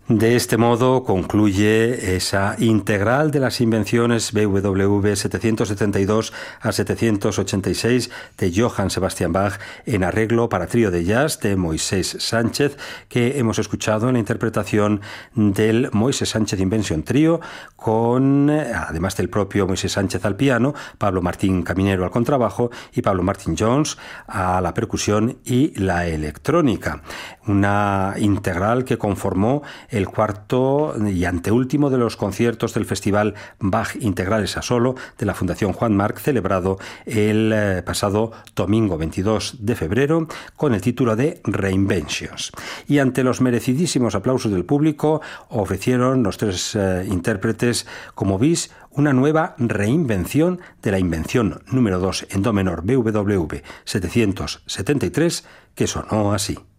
De este modo concluye esa integral de las invenciones BWV 772 a 786 de Johann Sebastian Bach en arreglo para trío de jazz de Moisés Sánchez, que hemos escuchado en la interpretación del Moisés Sánchez Invention Trío, con, además del propio Moisés Sánchez al piano, Pablo Martín Caminero al contrabajo y Pablo Martín Jones a la percusión y la electrónica. Una integral que conformó el cuarto y anteúltimo de los conciertos del Festival Bach Integrales a Solo de la Fundación Juan Marc, celebrado el pasado domingo 22 de febrero con el título de Reinventions. Y ante los merecidísimos aplausos del público, ofrecieron los tres intérpretes como bis una nueva reinvención de la invención número 2 en do menor BWV 773, que sonó así.